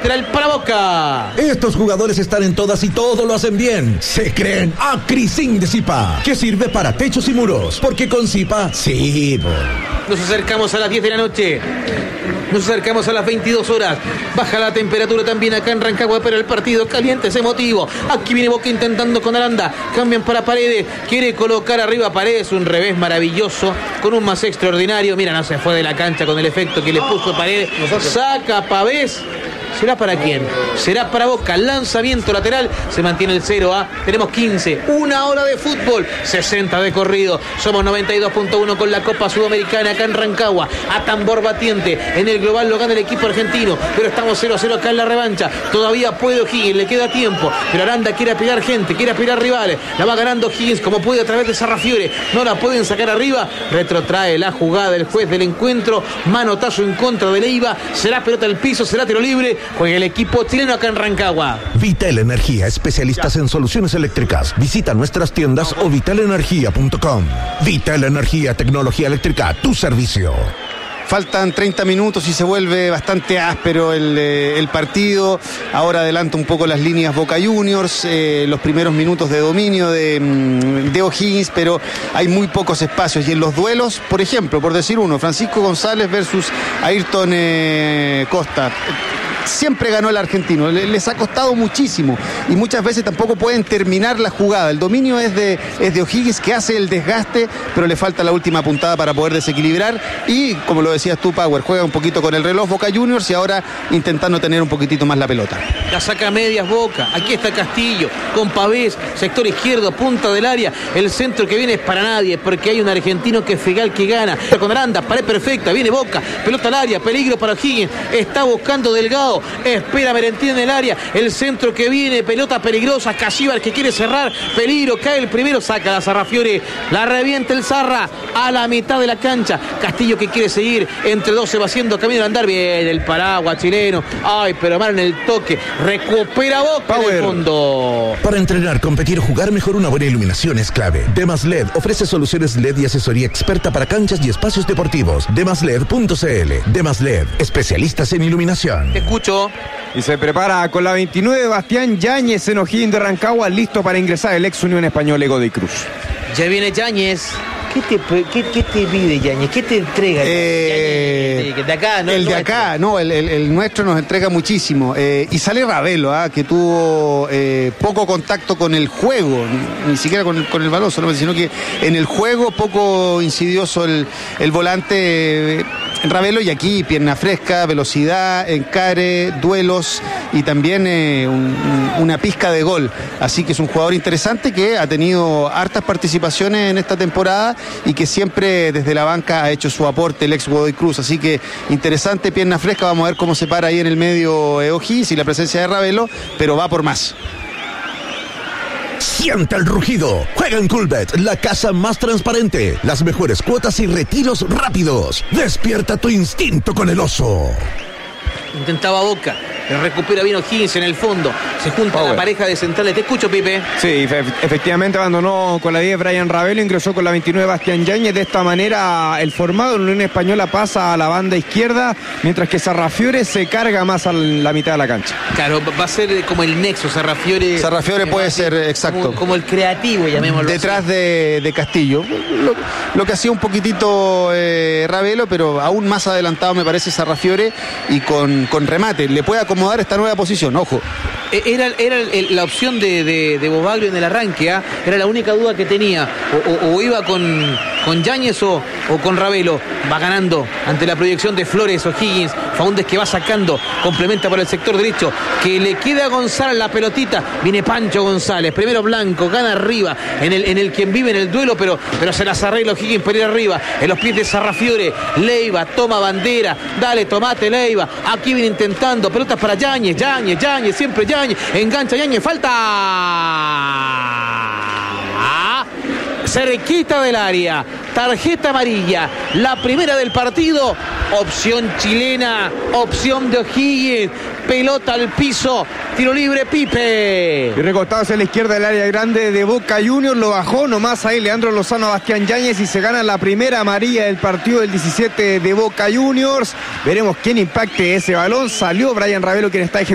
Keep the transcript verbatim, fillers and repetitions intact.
lateral para Boca. Estos jugadores están en todas y todo lo hacen bien. Se creen Acrisin de Zipa, que sirve para techos y muros, porque con Zipa, sí. Nos acercamos a las diez de la noche. Nos acercamos a las veintidós horas. Baja la temperatura también acá en Rancagua, pero el partido caliente es emotivo. Aquí viene Boca intentando con Aranda. Cambian para Paredes. Quiere colocar arriba a Paredes. Un revés maravilloso con un más extraordinario. Mira, no se fue de la cancha con el efecto que le puso Paredes. Saca Pavés. ¿Será para quién? Será para Boca. Lanzamiento lateral. Se mantiene el cero a. Tenemos quince. Una hora de fútbol. sesenta de corrido. Somos noventa y dos punto uno con la Copa Sudamericana acá en Rancagua. A tambor batiente. En el global lo gana el equipo argentino. Pero estamos cero a cero acá en la revancha. Todavía puede O'Higgins. Le queda tiempo. Pero Aranda quiere apilar gente. Quiere apilar rivales. La va ganando O'Higgins como puede a través de Sarrafiore. No la pueden sacar arriba. Retrotrae la jugada el juez del encuentro. Manotazo en contra de Leiva. Será pelota al piso. Será tiro libre. Juega el equipo chileno acá en Rancagua. Vital Energía, especialistas en soluciones eléctricas. Visita nuestras tiendas o vital energía punto com. Vital Energía, tecnología eléctrica, tu servicio. Faltan treinta minutos y se vuelve bastante áspero el, eh, el partido. Ahora adelanta un poco las líneas Boca Juniors, eh, los primeros minutos de dominio de, de O'Higgins, pero hay muy pocos espacios. Y en los duelos, por ejemplo, por decir uno, Francisco González versus Ayrton eh, Costa. Siempre ganó el argentino, les ha costado muchísimo y muchas veces tampoco pueden terminar la jugada. El dominio es de, es de O'Higgins, que hace el desgaste, pero le falta la última puntada para poder desequilibrar. Y como lo decías tú, Power, juega un poquito con el reloj Boca Juniors y ahora intentando tener un poquitito más la pelota. La saca medias Boca. Aquí está Castillo con Pavés, sector izquierdo, punta del área. El centro que viene es para nadie, porque hay un argentino que es Fegal que gana. Con Aranda, pared perfecta, viene Boca, pelota al área, peligro para O'Higgins. Está buscando Delgado. Espera Merentiel en el área. El centro que viene, pelota peligrosa. Casíbar que quiere cerrar. Peligro, cae el primero. Saca la Sarrafiore. La revienta el Zarra a la mitad de la cancha. Castillo que quiere seguir. Entre dos se va haciendo camino de andar. Bien, el paraguas chileno. Ay, pero mal en el toque. Recupera Boca en el fondo. Para entrenar, competir, jugar mejor, una buena iluminación es clave. Demas L E D ofrece soluciones L E D y asesoría experta para canchas y espacios deportivos. demas led punto cl. Demas L E D, especialistas en iluminación. Te escucho. Y se prepara con la veintinueve Bastián Yáñez en O'Higgins de Rancagua, listo para ingresar el ex Unión Española Godoy Cruz. Ya viene Yáñez. ¿Qué te, qué, qué te pide Yáñez? ¿Qué te entrega? Eh, de acá, ¿no? El de acá, no, el, el, el nuestro nos entrega muchísimo. Eh, y sale Ravelo, ¿ah? que tuvo eh, poco contacto con el juego, ni, ni siquiera con el, con el balón, solamente, sino que en el juego poco insidioso el, el volante. Eh, Ravelo, y aquí pierna fresca, velocidad, encare, duelos y también eh, un, una pizca de gol. Así que es un jugador interesante que ha tenido hartas participaciones en esta temporada y que siempre desde la banca ha hecho su aporte el ex Godoy Cruz. Así que interesante, pierna fresca. Vamos a ver cómo se para ahí en el medio eh, O'Higgins y la presencia de Ravelo, pero va por más. Sienta el rugido. Juega en Coolbet, la casa más transparente. Las mejores cuotas y retiros rápidos. Despierta tu instinto con el oso. Intentaba Boca. Le recupera bien O'Higgins en el fondo. Se junta Power. La pareja de centrales. Te escucho, Pipe. Sí, efectivamente abandonó con la diez Brian Ravelo, ingresó con la veintinueve Bastián Yáñez. De esta manera el formado de la Unión Española pasa a la banda izquierda, mientras que Sarrafiore se carga más a la mitad de la cancha. Claro, va a ser como el nexo. Sarrafiore Sarrafiore puede ser, exacto. Como, como el creativo, llamémoslo detrás así. de, de Castillo. Lo, lo que hacía un poquitito eh, Ravelo, pero aún más adelantado me parece Sarrafiore y con, con remate. Le puede acomodar esta nueva posición, ojo. Era, era el, la opción de, de, de Bobaglio en el arranque, ¿eh? Era la única duda que tenía. O, o, o iba con, con Yáñez o, o con Ravelo. Va ganando ante la proyección de Flores, O'Higgins. Faúndez que va sacando, complementa por el sector derecho, que le queda a González la pelotita. Viene Pancho González, primero Blanco, gana arriba, en el, en el quien vive en el duelo, pero, pero se las arregla O'Higgins para ir arriba, en los pies de Sarrafiore. Leiva, toma bandera, dale, tomate Leiva. Aquí viene intentando, pelotas para Yáñez, Yáñez, Yáñez, siempre Yáñez, engancha Yáñez, falta. Cerquita del área, tarjeta amarilla, la primera del partido, opción chilena, opción de O'Higgins, pelota al piso, tiro libre Pipe. Y recostado hacia la izquierda del área grande de Boca Juniors, lo bajó nomás ahí Leandro Lozano a Bastián Yáñez y se gana la primera amarilla del partido del diecisiete de Boca Juniors. Veremos quién impacte ese balón. Salió Brian Ravelo, quien está ejecutando.